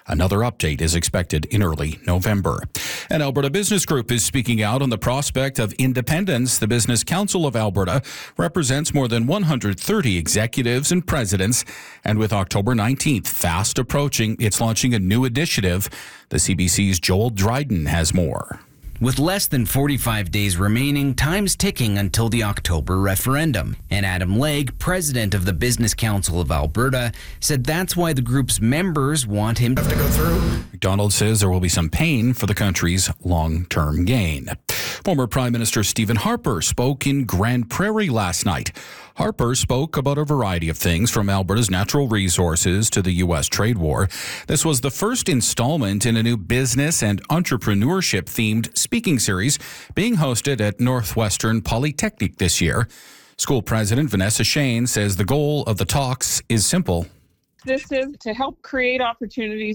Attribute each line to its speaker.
Speaker 1: Another update is expected in early November. And Alberta Business Group is speaking out on the prospect of independence. The Business Council of Alberta represents more than 130 executives and presidents. And with October 19th fast approaching, it's launching a new initiative. The CBC's Joel Dryden has more.
Speaker 2: With less than 45 days remaining, time's ticking until the October referendum. And Adam Legge, president of the Business Council of Alberta, said that's why the group's members want him to go through.
Speaker 1: McDonald says there will be some pain for the country's long-term gain. Former Prime Minister Stephen Harper spoke in Grande Prairie last night. Harper spoke about a variety of things, from Alberta's natural resources to the U.S. trade war. This was the first installment in a new business and entrepreneurship-themed speaking series being hosted at Northwestern Polytechnic this year. School president Vanessa Shane says the goal of the talks is simple.
Speaker 3: This is to help create opportunities